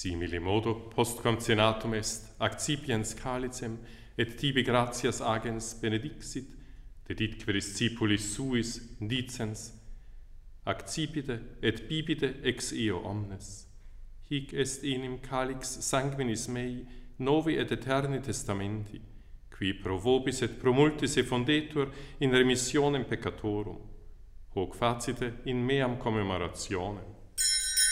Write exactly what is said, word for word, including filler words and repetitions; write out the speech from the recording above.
Simili modo postquam cenatum est, accipiens calicem, et tibi gratias agens benedixit, deditque discipulis suis dicens, accipite et bibite ex eo omnes. Hic est enim calix sanguinis mei, novi et eterni testamenti, qui pro vobis et pro multis effundetur in remissionem peccatorum, hoc facite in meam commemorationem.